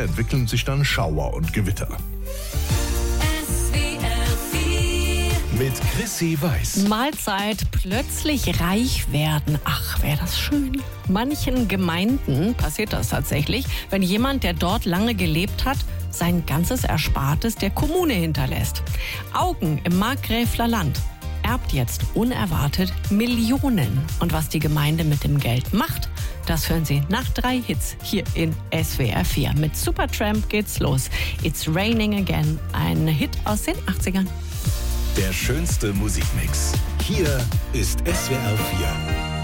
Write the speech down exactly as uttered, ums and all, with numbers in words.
entwickeln sich dann Schauer und Gewitter. Mit Chrissy Weiß. Mahlzeit, plötzlich reich werden. Ach, wäre das schön. Manchen Gemeinden passiert das tatsächlich, wenn jemand, der dort lange gelebt hat, sein ganzes Erspartes der Kommune hinterlässt. Augen im Markgräfler Land erbt jetzt unerwartet Millionen. Und was die Gemeinde mit dem Geld macht, das hören Sie nach drei Hits hier in S W R vier. Mit Supertramp geht's los. It's Raining Again, ein Hit aus den achtzigern. Der schönste Musikmix. Hier ist S W R vier.